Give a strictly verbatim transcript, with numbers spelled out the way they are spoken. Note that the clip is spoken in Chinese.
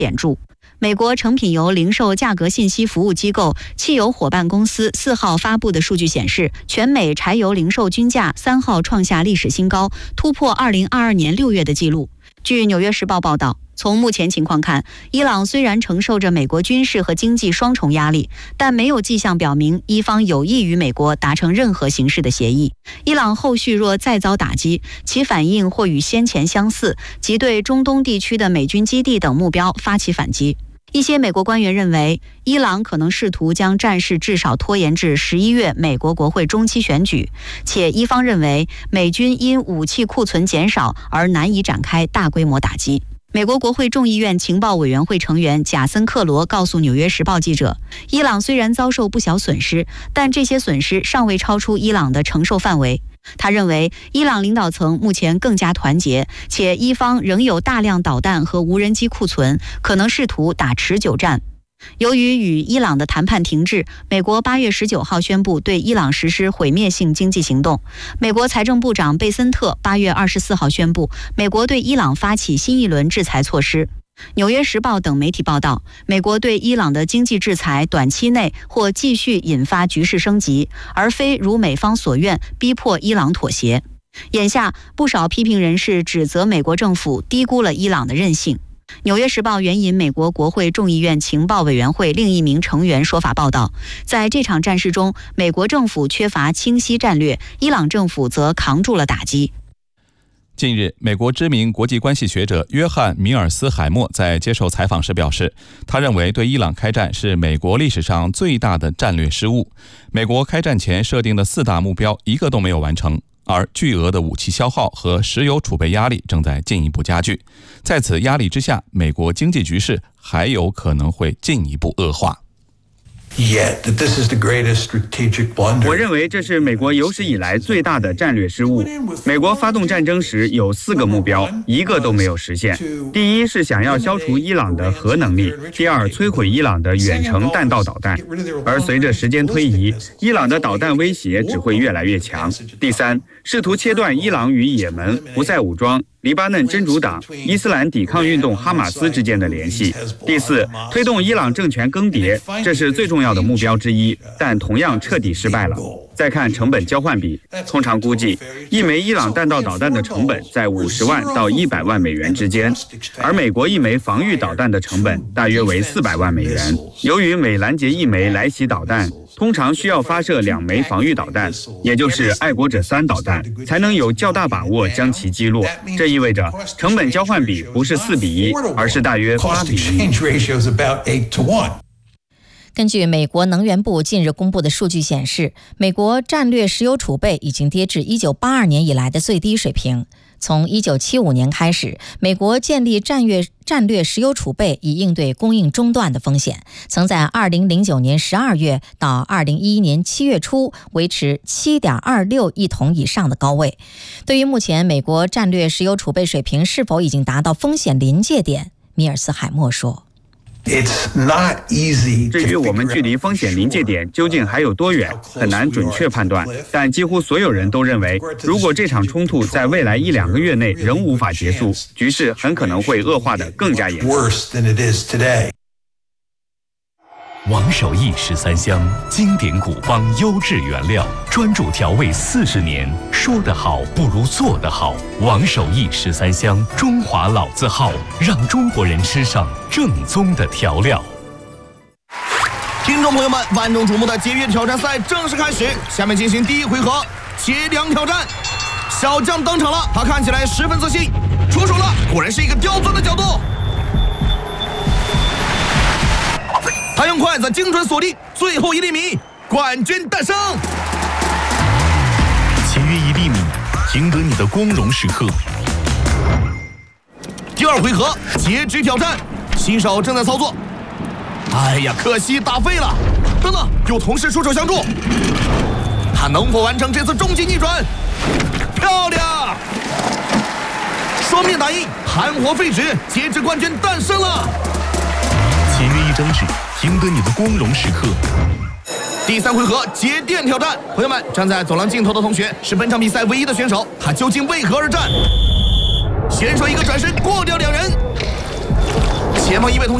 显著。美国成品油零售价格信息服务机构汽油伙伴公司四号发布的数据显示，全美柴油零售均价三号创下历史新高，突破二零二二年六月的记录。据《纽约时报》报道，从目前情况看，伊朗虽然承受着美国军事和经济双重压力，但没有迹象表明伊方有意与美国达成任何形式的协议。伊朗后续若再遭打击，其反应或与先前相似，即对中东地区的美军基地等目标发起反击。一些美国官员认为，伊朗可能试图将战事至少拖延至十一月美国国会中期选举，且伊方认为美军因武器库存减少而难以展开大规模打击。美国国会众议院情报委员会成员贾森·克罗告诉《纽约时报》记者，伊朗虽然遭受不小损失，但这些损失尚未超出伊朗的承受范围。他认为，伊朗领导层目前更加团结，且伊方仍有大量导弹和无人机库存，可能试图打持久战。由于与伊朗的谈判停滞，美国八月十九号宣布对伊朗实施毁灭性经济行动。美国财政部长贝森特八月二十四号宣布，美国对伊朗发起新一轮制裁措施。《纽约时报》等媒体报道，美国对伊朗的经济制裁短期内或继续引发局势升级，而非如美方所愿逼迫伊朗妥协。眼下，不少批评人士指责美国政府低估了伊朗的韧性。《纽约时报》援引美国国会众议院情报委员会另一名成员说法报道，在这场战事中，美国政府缺乏清晰战略，伊朗政府则扛住了打击。 近日，美国知名国际关系学者约翰·米尔斯海默在接受采访时表示，他认为对伊朗开战是美国历史上最大的战略失误。美国开战前设定的四大目标一个都没有完成，而巨额的武器消耗和石油储备压力正在进一步加剧。在此压力之下，美国经济局势还有可能会进一步恶化。 我认为这是美国有史以来最大的战略失误。美国发动战争时有四个目标，一个都没有实现。第一是想要消除伊朗的核能力，第二摧毁伊朗的远程弹道导弹，而随着时间推移，伊朗的导弹威胁只会越来越强。第三，试图切断伊朗与也门、胡塞武装、黎巴嫩真主党、伊斯兰抵抗运动哈马斯之间的联系。第四，推动伊朗政权更迭，这是最重要的目标之一，但同样彻底失败了。再看成本交换比，通常估计一枚伊朗弹道导弹的成本在五十万到一百万美元之间，而美国一枚防御导弹的成本大约为四百万美元。由于每拦截一枚来袭导弹通常需要发射两枚防御导弹，也就是爱国者三导弹，才能有较大把握将其击落。这意味着成本交换比不是四比一，而是大约八比一。 根据美国能源部近日公布的数据显示，美国战略石油储备已经跌至一九八二年以来的最低水平。从一九七五年开始，美国建立战略战略石油储备以应对供应中断的风险，曾在二零零九年十二月到二零一一年七月初维持 七点二六亿桶以上的高位。对于目前美国战略石油储备水平是否已经达到风险临界点，米尔斯海默说， 至于我们距离风险临界点究竟还有多远，很难准确判断，但几乎所有人都认为，如果这场冲突在未来一两个月内仍无法结束，局势很可能会恶化得更加严重。 王守义十三香，经典古方优质原料，专注调味四十年，说得好不如做得好。王守义十三香，中华老字号，让中国人吃上正宗的调料。 听众朋友们，万众瞩目的节约挑战赛正式开始，下面进行第一回合切梁挑战。小将登场了，他看起来十分自信，出手了，果然是一个刁钻的角度。他用筷子精准锁定最后一厘米，冠军诞生。 其余一厘米，赢得你的光荣时刻。 第二回合截肢挑战，新手正在操作。哎呀，可惜打废了。等等，有同事出手相助，他能否完成这次终极逆转？漂亮！双面打印，含活废纸，截肢冠军诞生了。 签约一张纸，赢得你的光荣时刻。 第三回合节电挑战，朋友们，站在走廊尽头的同学是本场比赛唯一的选手，他究竟为何而战？选手一个转身过掉两人， 前方一位同学